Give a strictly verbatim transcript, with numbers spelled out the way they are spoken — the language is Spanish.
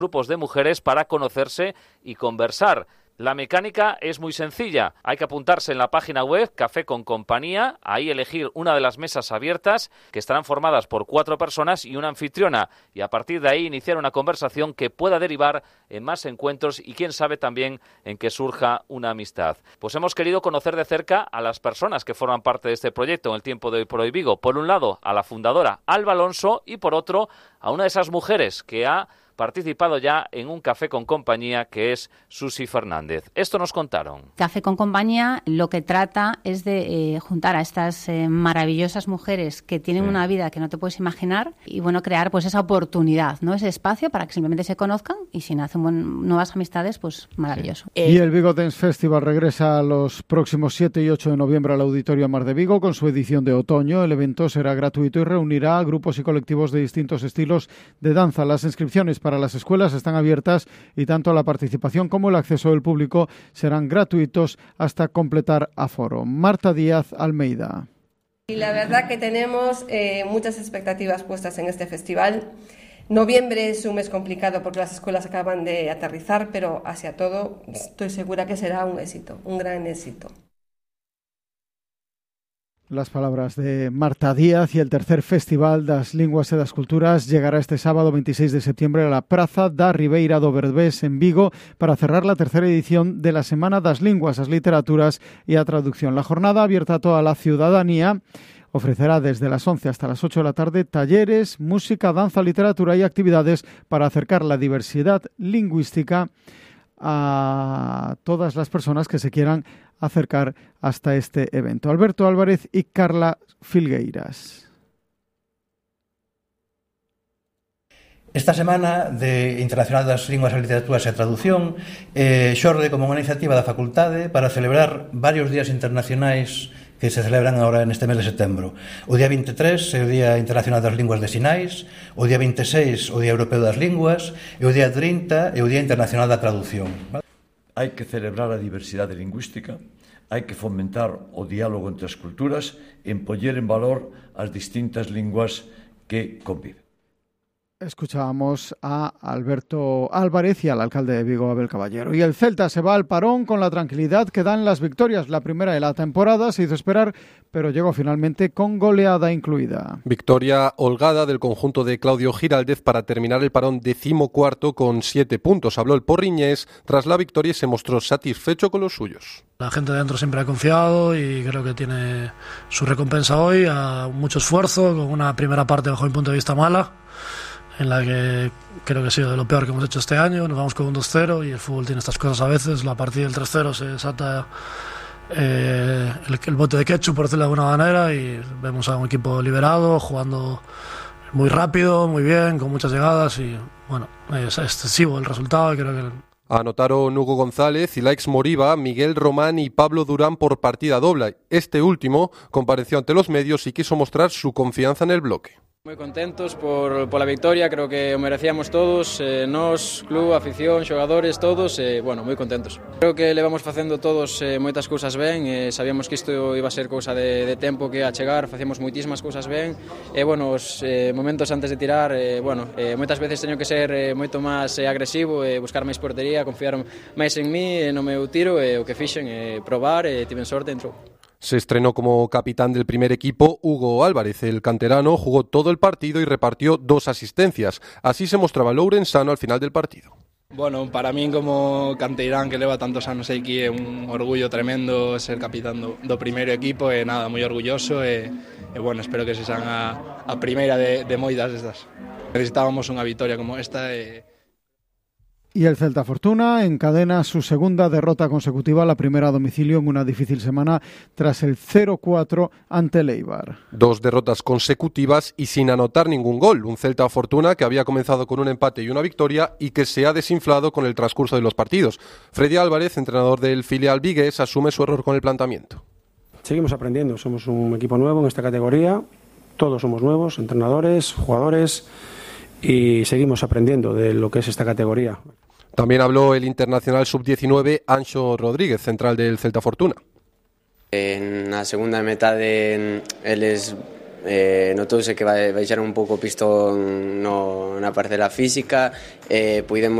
grupos de mujeres para conocerse y conversar. La mecánica es muy sencilla, hay que apuntarse en la página web Café con Compañía, ahí elegir una de las mesas abiertas que estarán formadas por cuatro personas y una anfitriona, y a partir de ahí iniciar una conversación que pueda derivar en más encuentros y quién sabe también en que surja una amistad. Pues hemos querido conocer de cerca a las personas que forman parte de este proyecto en el tiempo de hoy por hoy Vigo. Por un lado a la fundadora Alba Alonso y por otro a una de esas mujeres que ha participado ya en un Café con Compañía, que es Susi Fernández. Esto nos contaron. Café con Compañía lo que trata es de eh, juntar a estas eh, maravillosas mujeres que tienen sí. una vida que no te puedes imaginar y bueno, crear pues esa oportunidad, ¿no? Ese espacio para que simplemente se conozcan y si nacen buen, nuevas amistades, pues maravilloso. Sí. Eh, y el Vigo Dance Festival regresa los próximos siete y ocho de noviembre al Auditorio Mar de Vigo con su edición de otoño. El evento será gratuito y reunirá a grupos y colectivos de distintos estilos de danza. Las inscripciones para las escuelas están abiertas y tanto la participación como el acceso del público serán gratuitos hasta completar aforo. Marta Díaz Almeida. Y la verdad que tenemos eh, muchas expectativas puestas en este festival. Noviembre es un mes complicado porque las escuelas acaban de aterrizar, pero hacia todo estoy segura que será un éxito, un gran éxito. Las palabras de Marta Díaz. Y el tercer Festival das Linguas e das Culturas llegará este sábado veintiséis de septiembre a la Praza da Ribeira do Berbés en Vigo para cerrar la tercera edición de la Semana das Linguas, as Literaturas y a Traducción. La jornada, abierta a toda la ciudadanía, ofrecerá desde las once hasta las ocho de la tarde talleres, música, danza, literatura y actividades para acercar la diversidad lingüística a todas las personas que se quieran acercar hasta este evento. Alberto Álvarez y Carla Filgueiras. Esta Semana de Internacional das Linguas e Literaturas e a Traducción eh, xorde como unha iniciativa da Facultade para celebrar varios días internacionais que se celebran agora neste mes de setembro. O día vinte e tres é o Día Internacional das Linguas de Sinais, o día vinte e seis o Día Europeo das Linguas e o día trinta é o Día Internacional da Traducción. Hai que celebrar a diversidade lingüística, hai que fomentar o diálogo entre as culturas e poñer en valor as distintas linguas que conviven. Escuchábamos a Alberto Álvarez y al alcalde de Vigo, Abel Caballero. Y el Celta se va al parón con la tranquilidad que dan las victorias. La primera de la temporada se hizo esperar, pero llegó finalmente con goleada incluida. Victoria holgada del conjunto de Claudio Giraldez para terminar el parón decimocuarto con siete puntos. Habló el porriñés tras la victoria y se mostró satisfecho con los suyos. La gente dentro siempre ha confiado y creo que tiene su recompensa hoy, a mucho esfuerzo, con una primera parte bajo mi punto de vista mala, en la que creo que ha sido de lo peor que hemos hecho este año. Nos vamos con un dos cero y el fútbol tiene estas cosas a veces. La partida del tres cero se desata eh, el, el bote de ketchup, por decirlo de alguna manera, y vemos a un equipo liberado, jugando muy rápido, muy bien, con muchas llegadas y bueno, es excesivo el resultado. Creo que Anotaron Hugo González, Ilaix Moriba, Miguel Román y Pablo Durán por partida doble. Este último compareció ante los medios y quiso mostrar su confianza en el bloque. Moi contentos por, por la victoria, creo que o merecíamos todos, eh, nós, club, afición, xogadores, todos, eh, bueno, moi contentos. Creo que levamos facendo todos eh, moitas cousas ben, eh, sabíamos que isto iba a ser cousa de, de tempo que a chegar, facíamos moitísimas cousas ben, e, bueno, os eh, momentos antes de tirar, eh, bueno, eh, moitas veces teño que ser eh, moito máis eh, agresivo, e eh, buscar máis portería, confiar máis en mí, e no meu tiro, e eh, o que fixen, eh, probar, e eh, tiven sorte, entrou. Se estrenó como capitán del primer equipo Hugo Álvarez. El canterano jugó todo el partido y repartió dos asistencias. Así se mostraba Lourensano al final del partido. Bueno, para min como canteirán que leva tantos anos aquí é un orgullo tremendo ser capitán do, do primeiro equipo e nada, moi orgulloso e, e bueno, espero que se sean a, a primeira de, de moitas destas. Necesitábamos unha victoria como esta e... Y el Celta Fortuna encadena su segunda derrota consecutiva, la primera a domicilio en una difícil semana tras el cero cuatro ante el Eibar. Dos derrotas consecutivas y sin anotar ningún gol. Un Celta Fortuna que había comenzado con un empate y una victoria y que se ha desinflado con el transcurso de los partidos. Freddy Álvarez, entrenador del filial vigués, asume su error con el planteamiento. Seguimos aprendiendo, somos un equipo nuevo en esta categoría, todos somos nuevos, entrenadores, jugadores, y seguimos aprendiendo de lo que es esta categoría. También habló el internacional sub diecinueve Anxo Rodríguez, central del Celta Fortuna. En la segunda metade eles eh, notouse que vai baixar un pouco o pistón no, na parcela física, eh, puidemos